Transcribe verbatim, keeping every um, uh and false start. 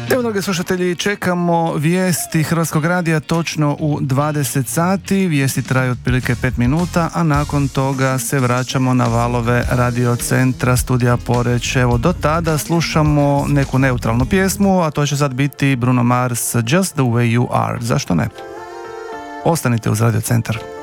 Evo, dragi slušatelji, čekamo vijesti Hrvatskog radija točno u dvadeset sati. Vijesti traju otprilike pet minuta, a nakon toga se vraćamo na valove Radio Centra Studija Poreč. Evo, do tada slušamo neku neutralnu pjesmu, a to će sad biti Bruno Mars, Just the way you are. Zašto ne? Ostanite uz Radio Centar.